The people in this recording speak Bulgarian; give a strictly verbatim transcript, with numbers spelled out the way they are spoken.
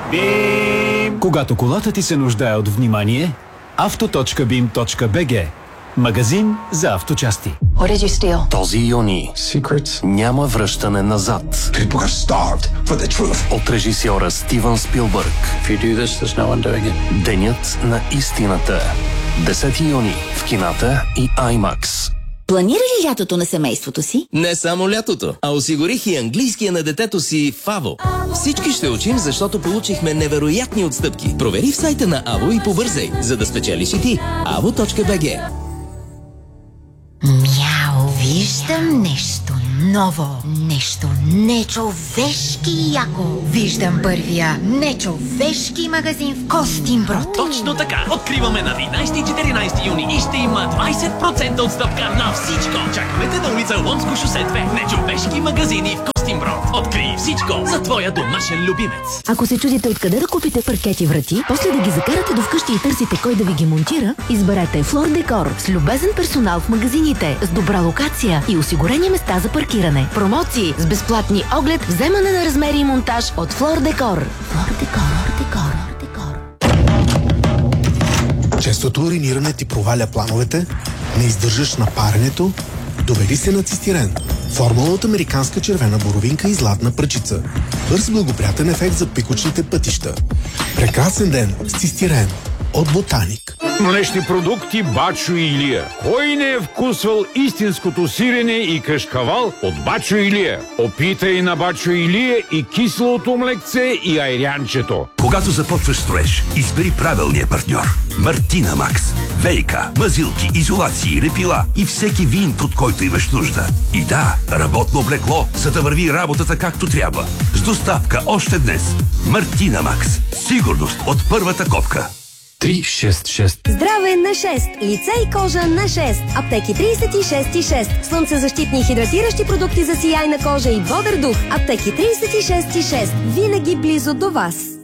Бим! Когато колата ти се нуждае от внимание, авто точка бим точка би джи. Магазин за авточасти. Този юни Secrets. няма връщане назад. People are starved for the truth. От режисьора Стивън Спилбърг. If you do this, there's no one doing it. Денят на истината. десети юни в кината и IMAX. Планира ли лятото на семейството си? Не само лятото, а осигурих и английския на детето си в АВО. Всички ще учим, защото получихме невероятни отстъпки. Провери в сайта на АВО и побързай, за да спечелиш и ти. АВО точка би джи. Мяу, виждам нещо ново, нещо нечовешки яко. Виждам първия нечовешки магазин в Костинброд. Точно така! Откриваме на тринайсети и четиринайсети юни и ще има двайсет процента отстъпка на всичко. Чакаме на улица Ломско шосе две. Нечовешки магазини в Костинброд. Открий всичко за твоя домашен любимец. Ако се чудите откъде да купите паркети врати, после да ги закарате до вкъщи и търсите кой да ви ги монтира, изберете Флор Декор с любезен персонал в магазините, с добра локация и осигурени места за паркиране. Промоции с безплатни оглед, вземане на размери и монтаж от Флор Декор. Флор Декор, Декор, Декор. Честото уриниране ти проваля плановете, не издържаш на паренето, доведи се на цистирен. Формула от американска червена боровинка и златна пръчица. Бърз благоприятен ефект за пикочните пътища. Прекрасен ден с цистирен от Ботаник. Млечни продукти Бачо Илия. Кой не е вкусвал истинското сирене и кашкавал от Бачо Илия? Опитай на Бачо Илия и киселото млекце и айрянчето. Когато започваш строеж, избери правилния партньор. Мартина Макс. Вейка, мазилки, изолации, репила и всеки вин, от който имаш нужда. И да, работно облекло, за да върви работата както трябва. С доставка още днес. Мартина Макс. Сигурност от първата копка. три шест шест. Здраве на шест! Лице и кожа на шест! Аптеки трийсет и шест и шест. Слънцезащитни и хидратиращи продукти за сияйна кожа и бодър дух. Аптеки трийсет и шест и шест. Винаги близо до вас.